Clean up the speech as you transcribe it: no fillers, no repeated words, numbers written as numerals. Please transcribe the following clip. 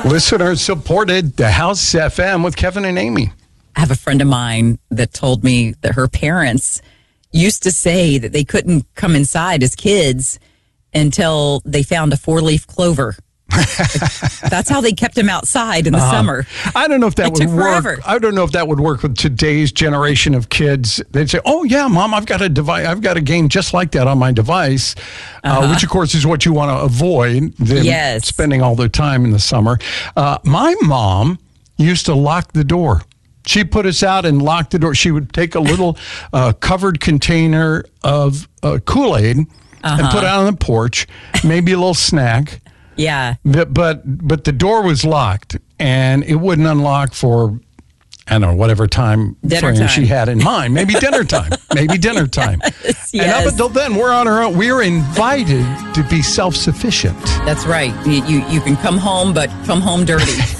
Listener supported the House FM with Kevin and Amy. I have a friend of mine that told me that her parents used to say that they couldn't come inside as kids until they found a 4-leaf clover. That's how they kept him outside in the summer. I don't know if that would work. Forever. I don't know if that would work with today's generation of kids. They'd say, "Oh yeah, Mom, I've got a device. I've got a game just like that on my device," which of course is what you want to avoid. Them spending all their time in the summer. My mom used to lock the door. She put us out and locked the door. She would take a little covered container of Kool-Aid and put it out on the porch, maybe a little snack. Yeah. But the door was locked, and it wouldn't unlock for, I don't know, whatever time frame she had in mind. Maybe dinner time. Yes. And up until then, we're on our own. We're invited to be self-sufficient. That's right. You can come home, but come home dirty.